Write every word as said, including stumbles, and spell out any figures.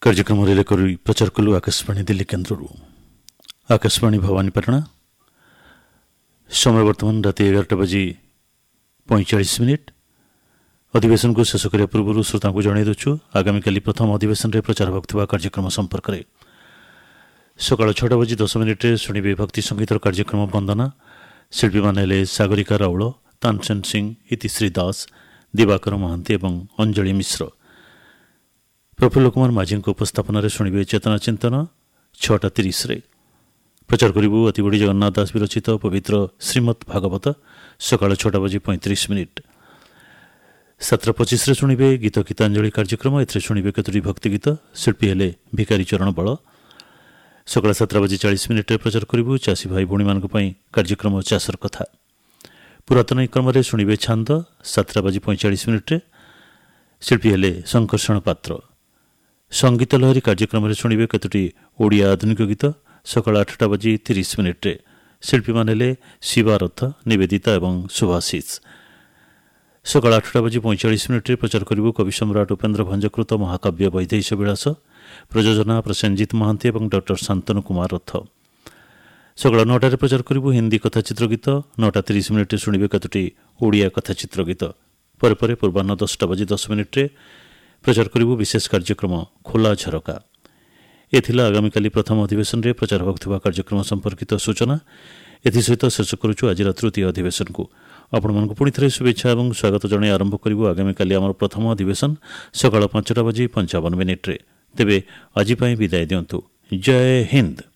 କାର୍ଯ୍ୟକ୍ରମ ରିଲେ କରି ପ୍ରଚାର କଲୁ ଆକାଶବାଣୀ ଦିଲ୍ଲୀ କେନ୍ଦ୍ରରୁ। ଆକାଶବାଣୀ ଭବାନୀପାଟଣା। ସମୟ ବର୍ତ୍ତମାନ ରାତି ଏଗାରଟା ବାଜି ପଇଁଚାଳିଶ ମିନିଟ୍। ଅଧିବେଶନକୁ ଶେଷ କରିବା ପୂର୍ବରୁ ଶ୍ରୋତାଙ୍କୁ ଜଣାଇ ଦେଉଛୁ ଆଗାମୀକାଲି ପ୍ରଥମ ଅଧିବେଶନରେ ପ୍ରଚାର ହେବାକୁ ଥିବା କାର୍ଯ୍ୟକ୍ରମ ସମ୍ପର୍କରେ। ସକାଳ ଛଅଟା ବାଜି ଦଶ ମିନିଟ୍ରେ ଶୁଣିବେ ଭକ୍ତି ସଙ୍ଗୀତର କାର୍ଯ୍ୟକ୍ରମ ବନ୍ଦନା। ଶିଳ୍ପୀମାନେ ହେଲେ ସାଗରିକା ରାଉଳ, ତାନସେନ ସିଂ, ଇତିଶ୍ରୀ ଦାସ, ଦିବାକର ମହାନ୍ତି ଏବଂ ଅଞ୍ଜଳି ମିଶ୍ର। ପ୍ରଫୁଲ୍ଲ କୁମାର ମାଝୀଙ୍କ ଉପସ୍ଥାପନାରେ ଶୁଣିବେ ଚେତନା ଚିନ୍ତନ। ଛଅଟା ତିରିଶରେ ପ୍ରଚାର କରିବୁ ଅତିବଡ଼ି ଜଗନ୍ନାଥ ଦାସ ବିରଚିତ ପବିତ୍ର ଶ୍ରୀମଦ୍ ଭାଗବତ। ସକାଳ ଛଅଟା ବାଜି ପଇଁତିରିଶ ମିନିଟ୍। ସାତଟା ପଚିଶରେ ଶୁଣିବେ ଗୀତ ଗୀତାଞ୍ଜଳି କାର୍ଯ୍ୟକ୍ରମ। ଏଥିରେ ଶୁଣିବେ କେତୋଟି ଭକ୍ତି ଗୀତ। ଶିଳ୍ପୀ ହେଲେ ଭିକାରୀ ଚରଣ ବଳ। ସକାଳ ସାତଟା ବାଜି ଚାଳିଶ ମିନିଟ୍ରେ ପ୍ରଚାର କରିବୁ ଚାଷୀ ଭାଇ ଭଉଣୀମାନଙ୍କ ପାଇଁ କାର୍ଯ୍ୟକ୍ରମ ଚାଷର କଥା। ପୁରାତନ କ୍ରମରେ ଶୁଣିବେ ଛାନ୍ଦ। ସାତଟା ବାଜି ପଇଁଚାଳିଶ ମିନିଟ୍ରେ ଶିଳ୍ପୀ ହେଲେ ଶଙ୍କର୍ଷଣ ପାତ୍ର। ସଙ୍ଗୀତ ଲହରୀ କାର୍ଯ୍ୟକ୍ରମରେ ଶୁଣିବେ କେତୋଟି ଓଡ଼ିଆ ଆଧୁନିକ ଗୀତ। ସକାଳ ଆଠଟା ବାଜି ତିରିଶ ମିନିଟ୍ରେ ଶିଳ୍ପୀମାନେ ହେଲେ ଶିବାରଥ, ନିବେଦିତା ଏବଂ ସୁଭାଶିଷ। ସକାଳ ଆଠଟା ବାଜି ପଇଁଚାଳିଶ ମିନିଟ୍ରେ ପ୍ରଚାର କରିବୁ କବି ସମ୍ରାଟ ଉପେନ୍ଦ୍ର ଭଞ୍ଜକୃତ ମହାକାବ୍ୟ ବୈଦେହୀଶ ବିଳାସ। ପ୍ରଯୋଜନା ପ୍ରସେନଜିତ ମହାନ୍ତି ଏବଂ ଡକ୍ଟର ଶାନ୍ତନୁ କୁମାର ରଥ। ସକାଳ ନଅଟାରେ ପ୍ରଚାର କରିବୁ ହିନ୍ଦୀ କଥାଚିତ୍ର ଗୀତ। ନଅଟା ତିରିଶ ମିନିଟ୍ରେ ଶୁଣିବେ କେତୋଟି ଓଡ଼ିଆ କଥାଚିତ୍ର ଗୀତ। ପରେ ପରେ ପୂର୍ବାହ୍ନ ଦଶଟା ବାଜି ଦଶ ମିନିଟ୍ରେ ପ୍ରଚାର କରିବୁ ବିଶେଷ କାର୍ଯ୍ୟକ୍ରମ ଖୋଲା ଝରକା। ଏ ଥିଲା ଆଗାମୀକାଲି ପ୍ରଥମ ଅଧିବେଶନରେ ପ୍ରଚାର ହେବାକୁ ଥିବା କାର୍ଯ୍ୟକ୍ରମ ସମ୍ପର୍କିତ ସୂଚନା। ଏଥିସହିତ ଶେଷ କରୁଛୁ ଆଜିର ତୃତୀୟ ଅଧିବେଶନକୁ। ଆପଣମାନଙ୍କୁ ପୁଣି ଥରେ ଶୁଭେଚ୍ଛା ଏବଂ ସ୍ୱାଗତ ଜଣାଇ ଆରମ୍ଭ କରିବୁ ଆଗାମୀକାଲି ଆମର ପ୍ରଥମ ଅଧିବେଶନ ସକାଳ ପାଞ୍ଚଟା ବାଜି ପଞ୍ଚାବନ ମିନିଟ୍ରେ। ତେବେ ଆଜି ପାଇଁ ବିଦାୟ ଦିଅନ୍ତୁ। ଜୟ ହିନ୍ଦ।